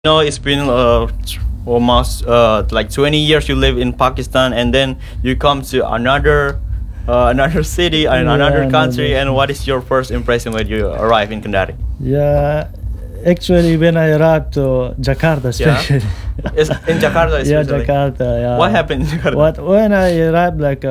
know it's been almost like 20 years you live in Pakistan, and then you come to another city and another country. And what is your first impression when you arrive in Kendari? Yeah, actually, when I arrived to Jakarta, especially. It's in Jakarta, especially. Yeah, Jakarta. Yeah. What happened in Jakarta? When I arrived, like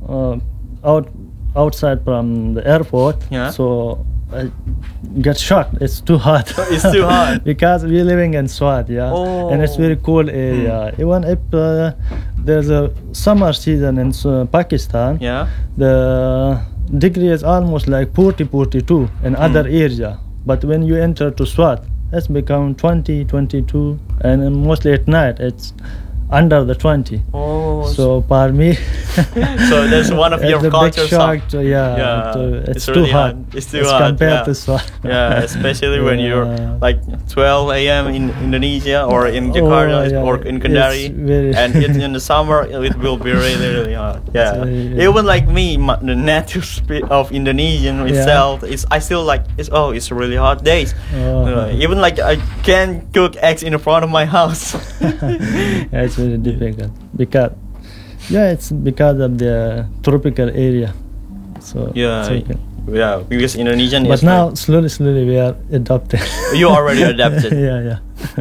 outside from the airport, Yeah. so I got shocked. It's too hot. It's too hot. Because we're living in Swat, yeah, and it's very cool area. Even if there's a summer season in Pakistan, Yeah. the degree is almost like 40, 42 in other area. But when you enter to Swat, it's become 20, 22, and mostly at night it's under the 20. Oh. So for me, So that's one of it's your a big culture shock. shock. Yeah, it's it's too really hot. It's too hot. compared Yeah. to Swat. Yeah, especially when you're Yeah. like 12 a.m. in Indonesia or in Jakarta yeah. or in Kendari, It's very and it's in the summer it will be really hot. Yeah, It's even like me, the native of Indonesian itself, I still like it's really hot days. Even like I can't cook eggs in front of my house. Yeah, it's very difficult because it's because of the tropical area. So Yeah. it's okay. Yeah, because Indonesian But is now slowly we are adopted. you already adapted. yeah.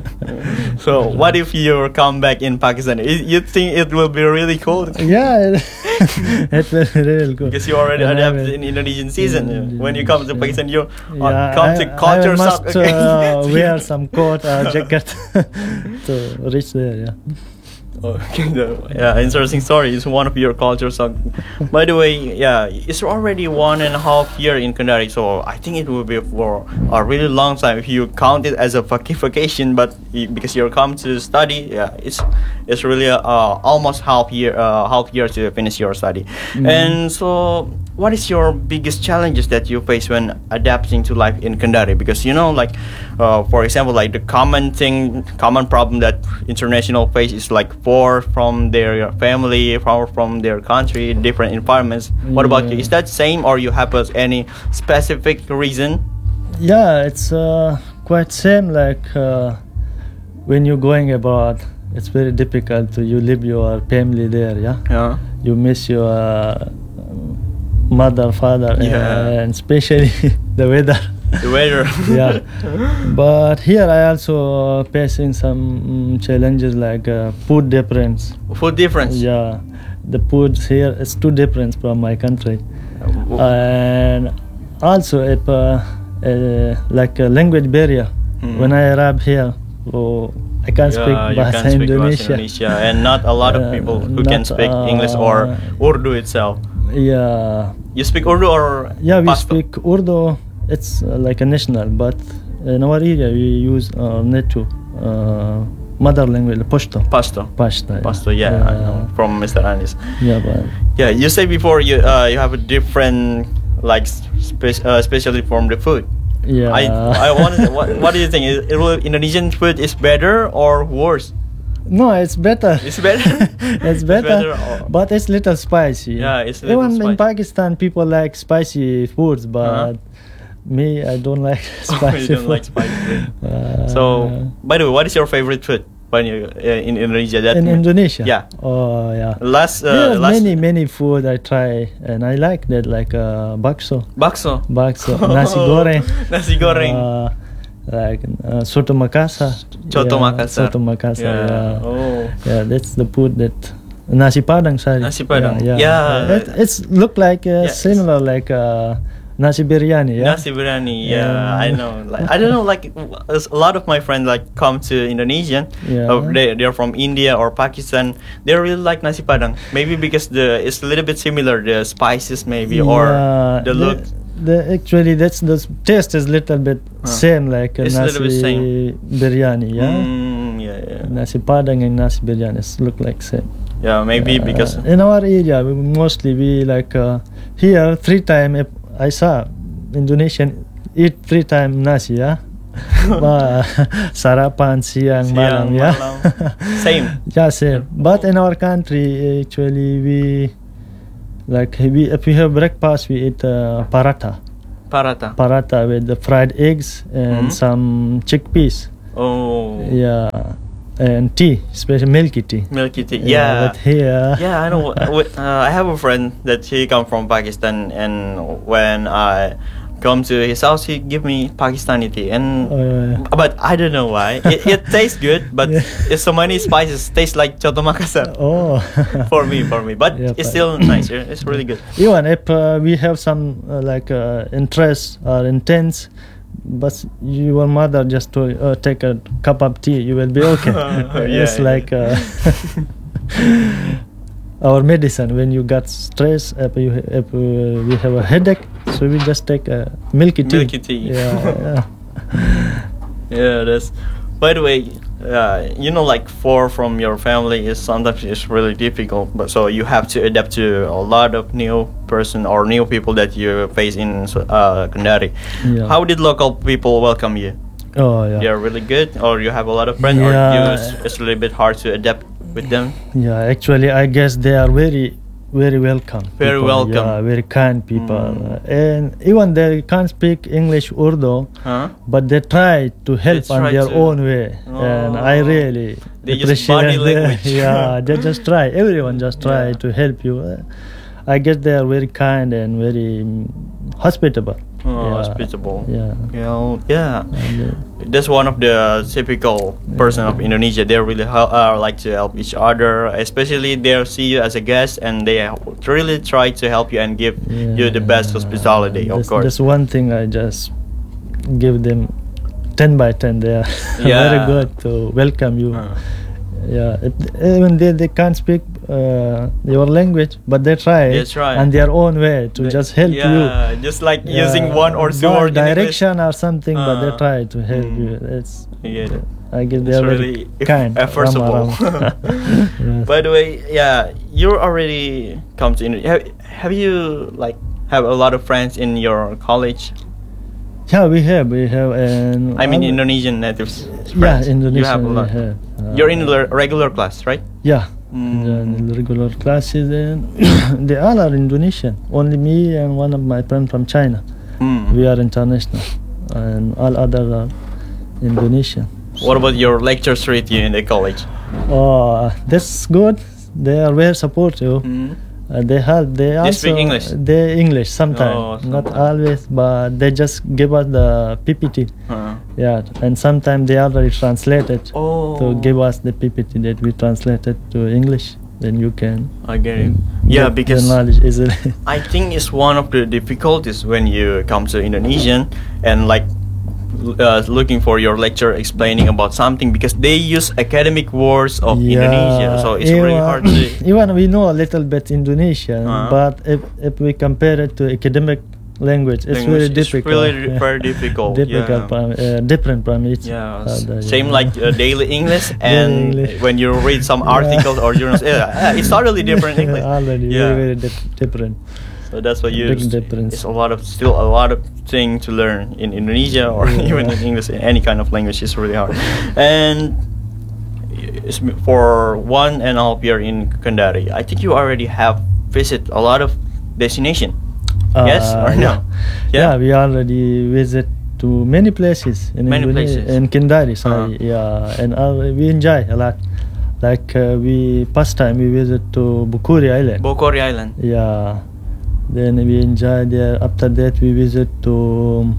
So what if you come back in Pakistan? You think it will be really cold? Yeah, it will be real good. Because you already And I adapted will- in Indonesian season. When you come to Pakistan, you Yeah, come to culture I shock must again. wear some coat or jacket to reach there. Yeah. Okay, yeah, interesting story. It's one of your culture shock. By the way, yeah, it's already 1.5 year in Kendari, so I think it will be for a really long time if you count it as a vacation. But because you're come to study, yeah, it's really almost half year to finish your study. And so, what is your biggest challenges that you face when adapting to life in Kendari? Because like for example, like the common problem that international face is like far from their family, far from their country, different environments. What about you? Is that same, or you have any specific reason? Yeah, it's quite same. Like when you're going abroad, it's very difficult to you leave your family there. Yeah. Yeah. You miss your mother, father, and especially the weather. The weather. Yeah, but here I also facing some challenges like food difference. Food difference. Yeah, the food here is too different from my country, and also it like a language barrier. When I arrive here, I can't speak Bahasa Indonesia. And not a lot of people who can speak English or Urdu itself. Yeah. You speak Urdu or Yeah, we Pashto? speak Urdu. It's like a national, but in our area we use native mother language, Pashto. Pashto. Pashto. Yeah, I know from Mr. Anis. Yeah, but Yeah, you say before you have a different like especially from the food. yeah. I wanted. What do you think? Indonesian food is better or worse? No, it's better. It's better. It's better, or- but it's little spicy. Yeah, it's little Even spicy. in Pakistan, people like spicy foods, but me, I don't like spicy You don't food. like spicy food. Uh, So, by the way, what is your favorite food when you in Indonesia? in Indonesia. Yeah. Oh, yeah. Last There's last many food I try, and I like that, like bakso, bakso. nasi goreng, Nasi goreng. like soto Makassar. Soto Makassar. Soto Makassar. Yeah. Oh. Yeah, that's the food that nasi padang. Sorry. Nasi padang. Yeah. Yeah. It's look like similar like nasi biryani. Yeah. Nasi biryani, yeah, Yeah. I know. Like, I don't know, like a lot of my friends like come to Indonesian. Yeah. They're from India or Pakistan. They really like nasi padang. Maybe because it's a little bit similar, the spices maybe, or the look. Actually, the taste is little bit same like It's a nasi little bit same. biryani. Yeah. Yeah. Nasi padang and nasi biryani look like same. Yeah, maybe because in our area mostly we like here 3 times. I saw Indonesian eat 3 times nasi. Yeah. Sarapan, siang, malam. Yeah. Same. Yeah, same. But in our country, actually, if we have breakfast, we eat paratha. Paratha. Paratha with the fried eggs and some chickpeas. Oh. Yeah, and tea, especially milky tea. Milky tea. Yeah. But here. Yeah, I know. I have a friend that he come from Pakistan, and when I come to his house, he give me Pakistani tea, and but I don't know why. It tastes good, but it's so many spices. Tastes like Coto Makassar. Oh. for me. But Yeah, it's still nice. It's really good. Even if we have some interest or intense, but your mother just to take a cup of tea, you will be okay. It's like our medicine when you got stress. If we have a headache, so we just take a milky tea. Milky tea. Yeah. Yeah, that's. By the way, like far from your family is sometimes it's really difficult. But so you have to adapt to a lot of new person or new people that you face in Kendari. Yeah. How did local people welcome you? Oh yeah. They're really good, or you have a lot of friends, or it's a little bit hard to adapt with them. Yeah, actually, I guess they are very, very welcome. Very people. welcome. Yeah, very kind people. And even they can't speak English, Urdu, but they try to help on their own way. And I really they appreciate just body language. Yeah, they just try. Everyone just try to help you. I guess they are very kind and very hospitable. Hospitable. Yeah. Yeah. That's one of the typical person of Indonesia. They really like to help each other, especially they see you as a guest, and they really try to help you and give you the best hospitality. Of course. That's one thing I just give them 10 by 10. They are very good to welcome you. Yeah, even they can't speak your language, but they try on their own way to just help you. Yeah, just like using one or two words direction or something, but they try to help you. I guess they are really kind. First of all. By the way, you already come to Indonesia. Have you have a lot of friends in your college? Yeah, we have, and I mean Indonesian natives. Friends. Yeah, Indonesian. You have a lot. You're in the regular class, right? Yeah, in the regular classes, and they all are Indonesian. Only me and one of my friends from China. We are international, and all others are Indonesian. What about your lectures treat you in the college? Oh, that's good. They are very supportive. They also speak English. They English sometimes, not always, but they just give us the PPT. Yeah, and sometimes they already translated to give us the PPT that we translated to English. Then you can. I get it. Yeah, because the knowledge easily. I think it's one of the difficulties when you come to Indonesian and looking for your lecture explaining about something, because they use academic words of Indonesia, so it's really hard to. Even we know a little bit Indonesian, but if we compare it to academic language, it's really difficult. It's really very difficult. Different from each. Same like daily English and when you read some articles or journals, it's totally different English. Very different. So that's what you. Big difference. It's still a lot of thing to learn in Indonesia or even in English. In any kind of language is really hard. And it's for 1.5 years in Kendari, I think you already have visited a lot of destination. Yes or no? Yeah, we already visit to many places in Indonesia, in Kendari. And we enjoy a lot. Like past time we visit to Bukuri Island. Bukuri Island. Yeah. Then we enjoy there. After that, we visit to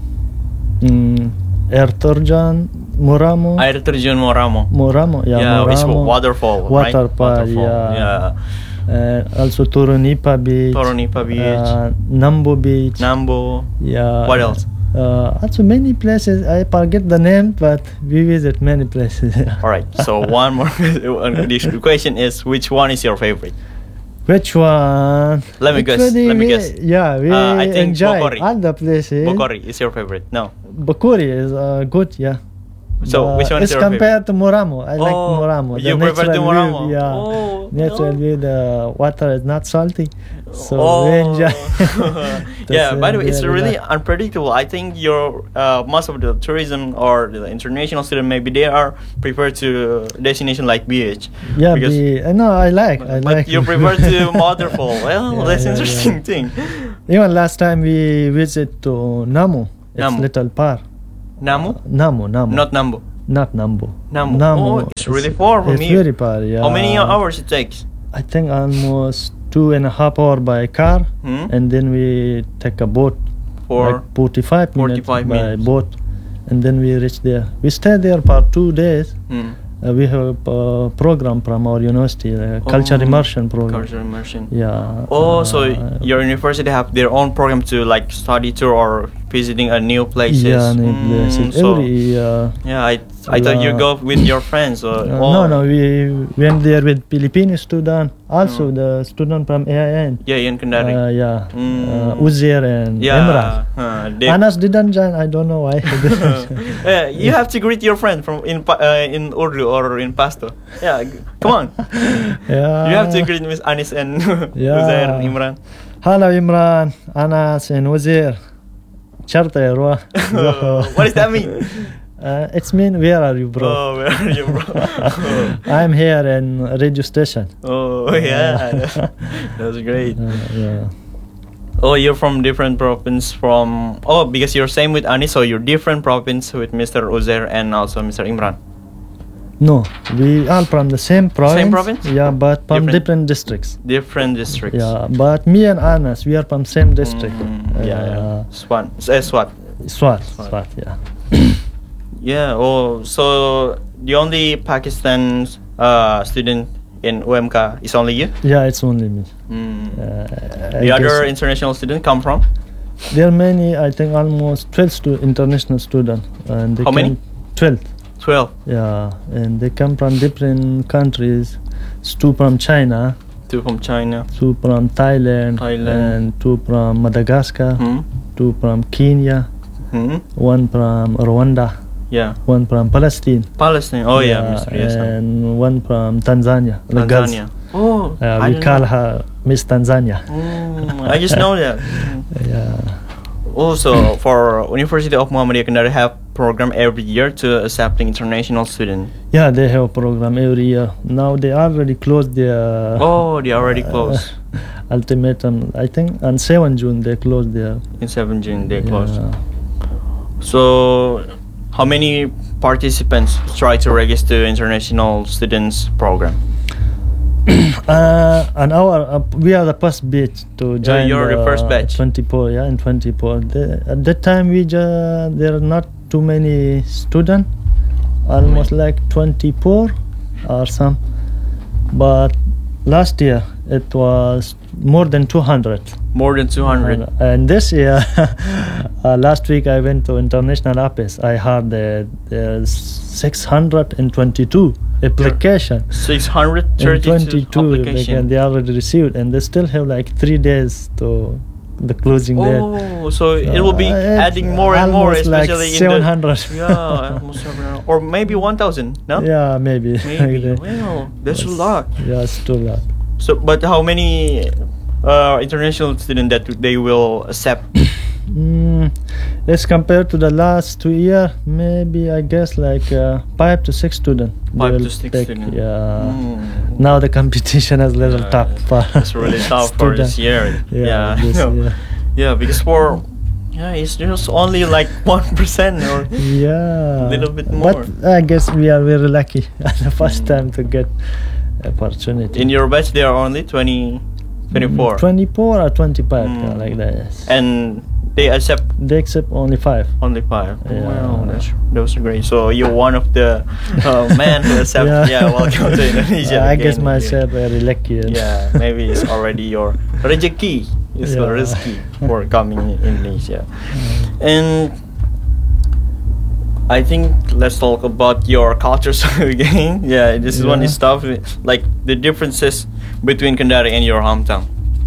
Air Terjun Moramo. Air Terjun Moramo. Moramo, Moramo. It's waterfall, right? Waterfall, yeah. Also Toronipa Beach. Nambo Beach. Nambo. Yeah. What else? Also many places. I forget the name, but we visit many places. All right. So one more. The question is, which one is your favorite? Which one? Let me guess. Yeah, we I think enjoy Bokori. all the places. Bokori is your favorite. No. Bokori is good, yeah. So which one is your favorite? It's compared to Moramo. I like Moramo. You prefer to Moramo? Natural view, the water is not salty. So we enjoy. By the way, it's really unpredictable. I think your most of the tourism or the international student, maybe they are prefer to destination like beach. Yeah, I like. You prefer to waterfall. Well, that's interesting thing. Even last time we visit to Namu. It's Namu. little park. Namu? Namu. Not Nambo. Not Nambu. Nambu. Nambu Oh, it's really far from it's here. very far, yeah. How many hours it takes? I think almost 2.5 hours by car, and then we take a boat For like 45 minutes 45 by minutes. boat, and then we reach there. We stay there for 2 days. We have a program from our university, a culture immersion program. Culture immersion. Yeah. Oh, so your university have their own program to like study tour or visiting a new places. Yeah, new places. So, Every yeah, I thought you go with your friends. Or, no, we went there with Filipino student, also the student from AIN. Yeah, in Kendari. Uzair and Imran. Anas didn't join. I don't know why. Yeah, you have to greet your friend from in Urdu or in Pashto. Yeah, come on. Yeah. You have to greet Miss Anis and Yeah. Uzair and Imran. Hello, Imran, Anas, and Uzair. Charta Yarwa. What does that mean? It's mean, where are you, bro? Oh, where are you, bro? I'm here in radio station. Oh, yeah. That's great. Yeah. Oh, you're from different province from... Oh, because you're same with Anis, so you're different province with Mr. Uzair and also Mr. Imran. No, we all from the same province. Same province? Yeah, but from different districts. Different districts. Yeah, but me and Anas, we are from same district. Yeah. Swat. Swat, yeah. Yeah, oh, so the only Pakistan student in UMK is only you? Yeah, it's only me. The other international student come from? There are many, I think almost 12 international students. And they How many? 12. 12. Yeah, and they come from different countries. 2 from China. 2 from China. 2 from Thailand. And 2 from Madagascar. 2 from Kenya. 1 from Rwanda. Yeah. 1 from Palestine. Oh yeah, Mr. Yes. And 1 from Tanzania. Tanzania. Oh, we call her Miss Tanzania. I just know that. Yeah. Also, for University of Muhammadiyah Kendari have program every year to accepting international student. Yeah, they have a program every year. Now they already closed their... Oh, they already closed. Ultimatum. I think on 7 June they closed their... In 7 June they closed. So, how many participants try to register international students program? And we are the first batch to join. You're the first batch. 24, yeah, in 24. At that time, there are not too many students, almost like 24 or some. But last year it was more than 200. More than 200. And this year, last week I went to international office. I heard that there's 622 application. 632 application. They already received, and they still have like 3 days to the closing date. Oh, so it will be adding more and more, especially like 700. in the... Yeah, almost 700. Or maybe 1,000, no? Yeah, maybe. Maybe. Well, that's a lot. Yeah, it's too lot. So, but how many international students that they will accept? As compared to the last 2 years, maybe I guess like 5 to 6 students. 5 to 6 students. Yeah. Now the competition is a little tough. It's really tough for this year. Yeah. Yeah, because it's just only like 1% or a little bit more. But I guess we are very lucky at the first time to get opportunity. In your batch, there are only 24 or 25, like that. Yes. And they accept only 5. Only 5. Yeah. Wow, that's great. So you're one of the men who accept. Welcome to Indonesia. I guess myself very lucky. Yeah, maybe it's already your rezeki. It's your risky for coming in Indonesia. And I think let's talk about your culture again. Yeah, this is one is tough. Like the differences between Kendari and your hometown.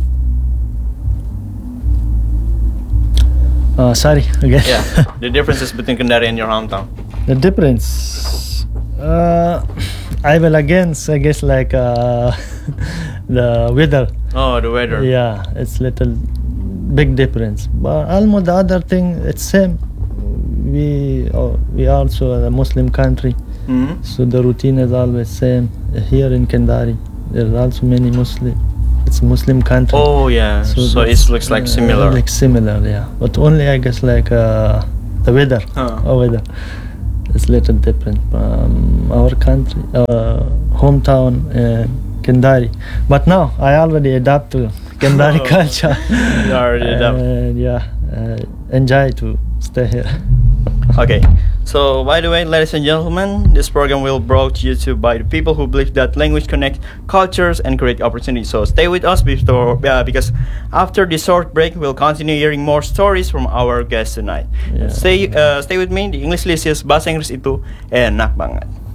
Sorry again. Yeah, the differences between Kendari and your hometown. The difference, I will again, I guess, like the weather. Oh, the weather. Yeah, it's little big difference. But almost the other thing, it's same. We also a Muslim country, so the routine is always same. Here in Kendari, there's also many Muslim. It's a Muslim country. Oh yeah, so it looks like similar. Like similar, yeah. But only I guess like the weather. Weather. It's a little different from our country, hometown, Kendari. But now I already adapt to Kendari culture. You already adapt. And yeah, enjoy to stay here. Okay, so by the way, ladies and gentlemen, this program will brought to you by the people who believe that language connects cultures and create opportunities. So stay with us because after this short break, we'll continue hearing more stories from our guests tonight. Yeah. Stay with me. The English Licious, bahasa Inggris itu enak banget.